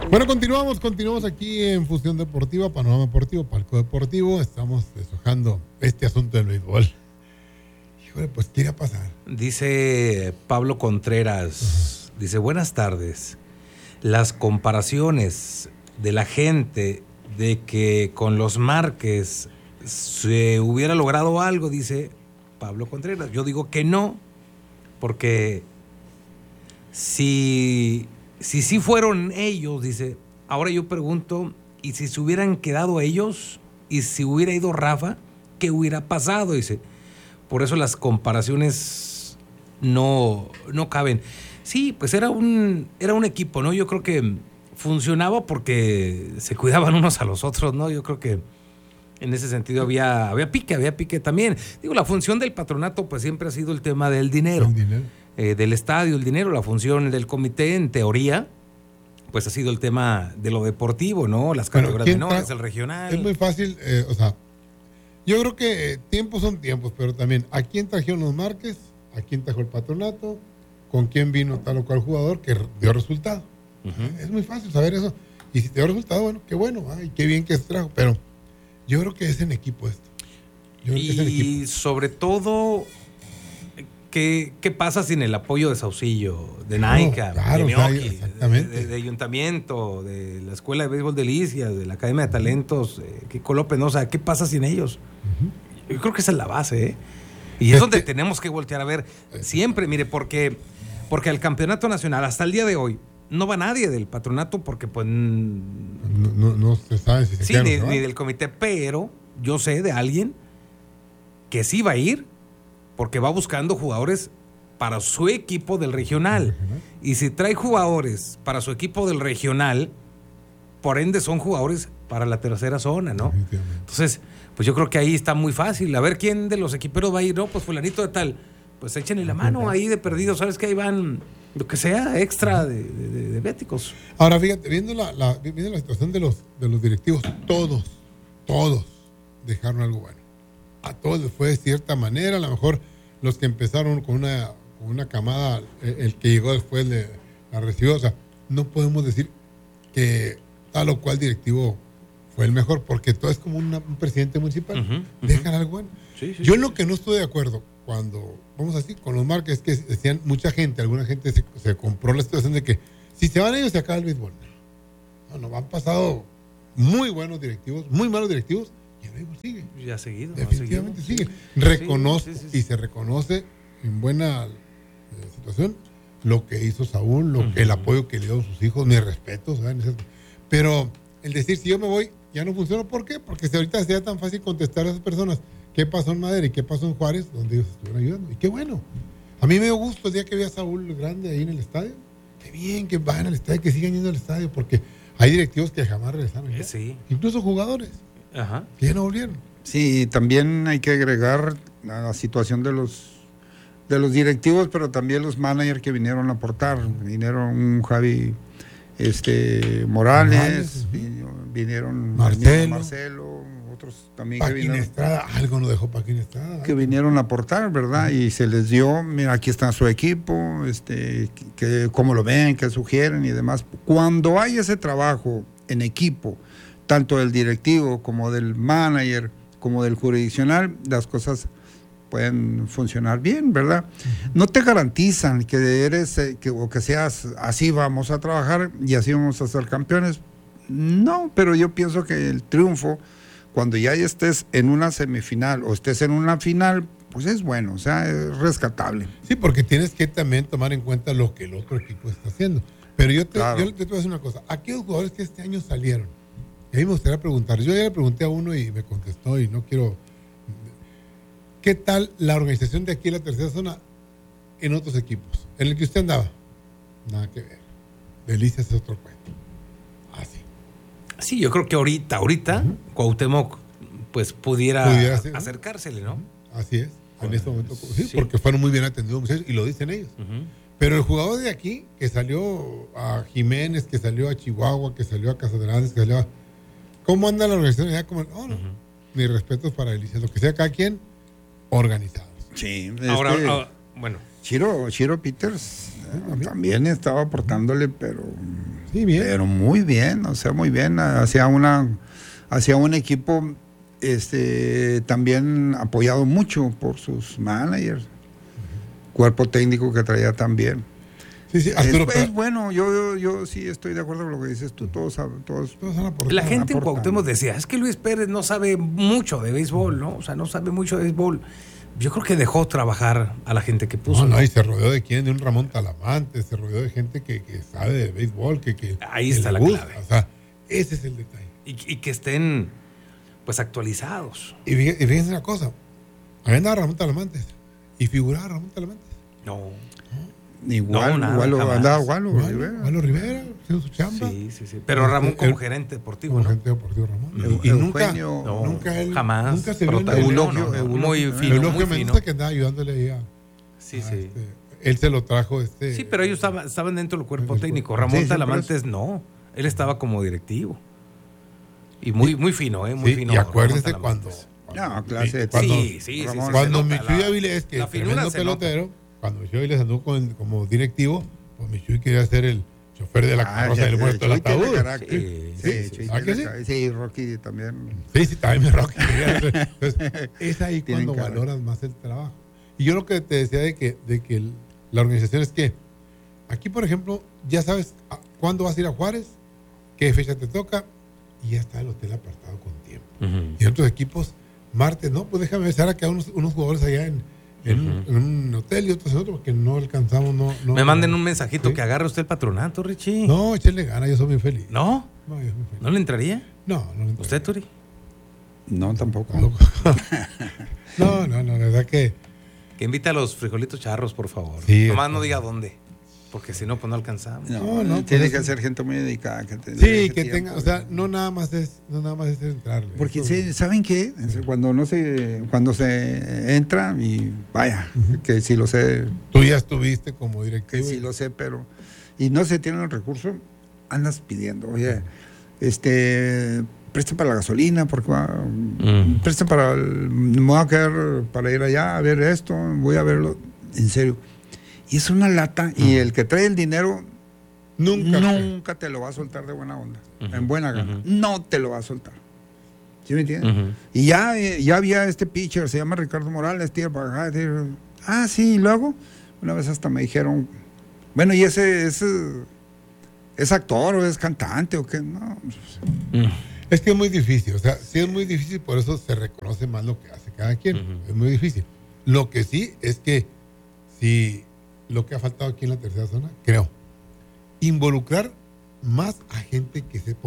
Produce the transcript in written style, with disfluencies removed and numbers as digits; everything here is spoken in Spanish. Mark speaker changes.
Speaker 1: Bueno, continuamos aquí en Fusión Deportiva, Panorama Deportivo, Palco Deportivo. Estamos deshojando este asunto del béisbol. Híjole, pues, ¿qué iba a pasar?
Speaker 2: Dice Pablo Contreras, dice, buenas tardes. Las comparaciones de la gente de que con los Márquez se hubiera logrado algo, dice Pablo Contreras. Yo digo que no, porque si sí fueron ellos, dice, ahora yo pregunto, ¿y si se hubieran quedado ellos? ¿Y si hubiera ido Rafa? ¿Qué hubiera pasado? Dice, por eso las comparaciones no caben. Sí, pues era un equipo, ¿no? Yo creo que funcionaba porque se cuidaban unos a los otros, ¿no? Yo creo que en ese sentido había pique también. Digo, la función del patronato pues siempre ha sido el tema del dinero.
Speaker 1: El dinero.
Speaker 2: Del estadio, el dinero. La función del comité, en teoría, pues ha sido el tema de lo deportivo, ¿no? Las categorías menores, el regional.
Speaker 1: Es muy fácil, yo creo que tiempos son tiempos, pero también ¿a quién trajeron los Márquez? ¿A quién trajo el patronato? ¿Con quién vino tal o cual jugador que dio resultado? Uh-huh. Es muy fácil saber eso. Y si te dio resultado, bueno, qué bueno, ay, qué bien que se trajo. Pero yo creo que es en equipo esto.
Speaker 2: Y sobre todo, ¿qué pasa sin el apoyo de Saucillo, de NAICA,
Speaker 1: claro,
Speaker 2: de Mioki,
Speaker 1: de
Speaker 2: Ayuntamiento, de la Escuela de Béisbol Delicias, de la Academia de Talentos, Kiko López, ¿no? O sea, ¿qué pasa sin ellos? Uh-huh. Yo creo que esa es la base, ¿eh? Y es donde tenemos que voltear a ver siempre, mire, porque al campeonato nacional, hasta el día de hoy, no va nadie del patronato porque pues
Speaker 1: no se sabe si se
Speaker 2: sí, ni del comité, pero yo sé de alguien que sí va a ir porque va buscando jugadores para su equipo del regional. Y si trae jugadores para su equipo del regional, por ende son jugadores para la tercera zona, ¿no? Entonces, pues yo creo que ahí está muy fácil. A ver quién de los equiperos va a ir, no, pues fulanito de tal. Pues échenle la mano ahí de perdido, ¿sabes? Que ahí van, lo que sea, extra de béticos.
Speaker 1: Ahora, fíjate, viendo la situación de los directivos, todos dejaron algo bueno. A todos les fue de cierta manera, a lo mejor los que empezaron con una camada, el que llegó después la recibió. O sea, no podemos decir que tal o cual directivo fue el mejor, porque todo es como un presidente municipal. Dejan algo bueno. Sí, yo en lo que no estoy de acuerdo, cuando vamos así con los Márquez, es que decían alguna gente se compró la situación de que si se van ellos se acaba el béisbol. No, han pasado muy buenos directivos, muy malos directivos, y el béisbol sigue.
Speaker 2: Ya seguido.
Speaker 1: Definitivamente sigue. Reconozco y se reconoce en buena situación lo que hizo Saúl, el apoyo que le dio a sus hijos, mis respetos, ¿sabes? Pero el decir, si yo me voy, ya no funciona. ¿Por qué? Porque si ahorita sería tan fácil contestar a esas personas qué pasó en Madera y qué pasó en Juárez, donde ellos estuvieron ayudando. Y qué bueno. A mí me dio gusto el día que vi a Saúl Grande ahí en el estadio. Qué bien que vayan al estadio, que sigan yendo al estadio, porque hay directivos que jamás regresaron.
Speaker 2: Sí.
Speaker 1: Incluso jugadores.
Speaker 2: Ajá.
Speaker 1: Que ya no volvieron.
Speaker 3: Sí, también hay que agregar a la situación de los directivos, pero también los managers que vinieron a aportar. Vinieron un Javi Morales, vinieron Marcelo, otros también
Speaker 1: Paquín que vinieron. Estrada, algo nos dejó Paquín Estrada.
Speaker 3: Que vinieron a aportar, ¿verdad? Y se les dio, mira, aquí está su equipo, cómo lo ven, qué sugieren y demás. Cuando hay ese trabajo en equipo, tanto del directivo como del manager, como del jurisdiccional, las cosas pueden funcionar bien, ¿verdad? No te garantizan que eres o que seas así vamos a trabajar y así vamos a ser campeones. No, pero yo pienso que el triunfo, cuando ya estés en una semifinal o estés en una final, pues es bueno, o sea, es rescatable.
Speaker 1: Sí, porque tienes que también tomar en cuenta lo que el otro equipo está haciendo. Pero yo te voy a decir una cosa, aquellos jugadores que este año salieron, y a mí me gustaría preguntar, yo ya le pregunté a uno y me contestó y no quiero... ¿Qué tal la organización de aquí en la tercera zona en otros equipos? ¿En el que usted andaba? Nada que ver. Delicias es otro cuento. Así.
Speaker 2: Sí, yo creo que ahorita, Cuauhtémoc, pues pudiera acercársele, ¿no?
Speaker 1: Así es. En este momento, sí, porque fueron muy bien atendidos muchachos, y lo dicen ellos. Pero el jugador de aquí, que salió a Jiménez, que salió a Chihuahua, que salió a Casadrán, que salió a... ¿Cómo anda la organización? Ya como, mis respetos para Delicias. Lo que sea cada quien, organizados.
Speaker 3: Sí.
Speaker 2: Bueno.
Speaker 3: Chiro Peters también estaba aportándole, pero
Speaker 1: Sí, bien.
Speaker 3: Pero muy bien, o sea, muy bien. Hacia un equipo también apoyado mucho por sus managers, cuerpo técnico que traía también.
Speaker 1: Sí, Arturo,
Speaker 3: Es bueno, yo sí estoy de acuerdo con lo que dices tú, todos
Speaker 1: todos han aportado.
Speaker 2: La gente en
Speaker 3: aportando.
Speaker 2: Cuauhtémoc decía, es que Luis Pérez no sabe mucho de béisbol, ¿no? O sea, no sabe mucho de béisbol. Yo creo que dejó trabajar a la gente que puso.
Speaker 1: No, y se rodeó de quién, de un Ramón Talamante, se rodeó de gente que sabe de béisbol, que
Speaker 2: Ahí
Speaker 1: que
Speaker 2: está
Speaker 1: le
Speaker 2: la
Speaker 1: gusta.
Speaker 2: clave.
Speaker 1: O sea, ese es el detalle.
Speaker 2: Y que estén, pues, actualizados.
Speaker 1: Y fíjense una cosa, ahí andaba Ramón Talamantes, y figuraba Ramón Talamantes.
Speaker 2: No.
Speaker 3: Igual,
Speaker 2: nada,
Speaker 3: igual
Speaker 2: jamás.
Speaker 3: andaba Gualo Rivera.
Speaker 1: Malo Rivera, haciendo su chamba.
Speaker 2: Sí. Pero Ramón como gerente deportivo,
Speaker 1: Como
Speaker 2: ¿no?
Speaker 1: gente deportivo Ramón.
Speaker 3: Eu-
Speaker 1: Y nunca,
Speaker 3: Eugenio-
Speaker 2: No,
Speaker 1: nunca él,
Speaker 2: jamás.
Speaker 1: nunca se vio en la
Speaker 2: protagonista,
Speaker 3: Eulogio-
Speaker 2: no.
Speaker 3: Eulogio-
Speaker 2: Muy fino,
Speaker 1: Eulogio
Speaker 2: muy
Speaker 1: me
Speaker 2: fino.
Speaker 1: gusta que andaba ayudándole ahí a
Speaker 2: Sí.
Speaker 1: él se lo trajo
Speaker 2: Sí, pero ellos estaban dentro del cuerpo
Speaker 1: Sí,
Speaker 2: técnico.
Speaker 1: sí,
Speaker 2: Ramón
Speaker 3: sí,
Speaker 2: Talamantes no. Él estaba como directivo. Y muy fino, muy
Speaker 1: sí,
Speaker 2: fino.
Speaker 1: y acuérdese
Speaker 2: Ramón
Speaker 1: cuando
Speaker 2: Talamantes.
Speaker 3: No, clase de
Speaker 1: cuando-
Speaker 2: Sí.
Speaker 3: Ramón,
Speaker 2: se
Speaker 1: Cuando
Speaker 2: nota
Speaker 1: Michuy
Speaker 2: la-
Speaker 1: Avilés, que
Speaker 2: la
Speaker 1: es
Speaker 2: finura
Speaker 1: tremendo
Speaker 2: se nota.
Speaker 1: pelotero, cuando Michuy Avilés anduvo como directivo, pues Michuy quería ser el chofer de la carroza del muerto del
Speaker 3: Chuy tiene
Speaker 1: ataúd.
Speaker 3: carácter.
Speaker 2: Sí,
Speaker 3: Sí,
Speaker 1: sí.
Speaker 3: Chuy
Speaker 1: ¿Ah,
Speaker 3: tiene
Speaker 1: que sí?
Speaker 3: carácter. Sí, Rocky también.
Speaker 1: Sí, también me rock. Entonces, es ahí
Speaker 3: Tienen
Speaker 1: cuando
Speaker 3: carácter.
Speaker 1: valoras más el trabajo. Y yo lo que te decía de que la organización es que aquí, por ejemplo, ya sabes cuándo vas a ir a Juárez, qué fecha te toca, y ya está el hotel apartado con tiempo.
Speaker 2: Ujú.
Speaker 1: Y otros equipos, martes, no, pues déjame besar acá unos jugadores allá en un hotel y otros en otro, porque no alcanzamos, no.
Speaker 2: Me manden un mensajito
Speaker 1: Sí.
Speaker 2: que agarre usted el patronato, Richie.
Speaker 1: No, échenle gana, yo soy muy feliz.
Speaker 2: ¿No?
Speaker 1: No, yo soy muy feliz.
Speaker 2: ¿No le entraría?
Speaker 1: No, no.
Speaker 2: ¿Usted, Turi?
Speaker 3: No, tampoco.
Speaker 1: No, la verdad que
Speaker 2: Que invite a los frijolitos charros, por favor.
Speaker 1: Sí,
Speaker 2: Nomás no diga dónde. Porque si no, pues no alcanzamos.
Speaker 1: No,
Speaker 3: tiene
Speaker 1: pues
Speaker 3: que
Speaker 1: es-
Speaker 3: ser gente muy dedicada.
Speaker 1: sí, que tenga, o sea, no nada más es entrarle.
Speaker 3: Porque
Speaker 1: Eso-
Speaker 3: ¿saben qué? Cuando se entra y vaya, que si lo sé,
Speaker 1: Tú ya estuviste como
Speaker 3: que
Speaker 1: directivo.
Speaker 3: sí lo sé, pero y no se tiene el recurso, andas pidiendo, oye, presta para la gasolina, porque presta para me voy a quedar para ir allá a ver esto, voy a verlo, en serio. Y es una lata, y el que trae el dinero nunca te lo va a soltar de buena onda, en buena gana. No te lo va a soltar. ¿Sí me entiendes?
Speaker 2: Ujú.
Speaker 3: Y ya había este pitcher, se llama Ricardo Morales, tira para acá, tira. Ah, sí, y luego, una vez hasta me dijeron, bueno, ¿y ese es actor o es cantante o qué? No,
Speaker 1: Es que es muy difícil, o sea, sí es muy difícil, por eso se reconoce más lo que hace cada quien. Es muy difícil. Lo que sí es que, si lo que ha faltado aquí en la tercera zona, creo, involucrar más a gente que sepa